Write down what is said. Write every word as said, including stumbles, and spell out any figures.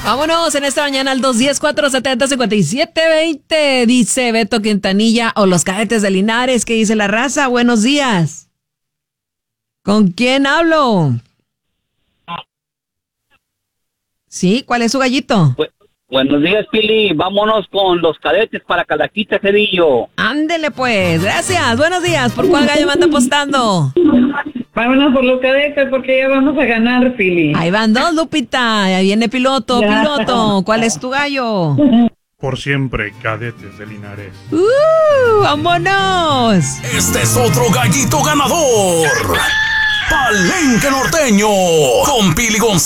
Vámonos en esta mañana al dos uno cero, cuatro siete cero, cinco siete dos cero. Dice Beto Quintanilla o los Cadetes de Linares. ¿Qué dice la raza? Buenos días. ¿Con quién hablo? ¿Sí? ¿Cuál es su gallito? Bu- Buenos días, Pili. Vámonos con los Cadetes para Calaquita, Cedillo. Ándele pues. Gracias. Buenos días. ¿Por cuál gallo me anda apostando? Vámonos por los Cadetes porque ya vamos a ganar, Pili. Ahí van dos, Lupita. Ahí viene piloto, Ya. piloto. ¿Cuál es tu gallo? Por siempre, Cadetes de Linares. ¡Uh! ¡Vámonos! Este es otro gallito ganador. Palenque Norteño con Pili González.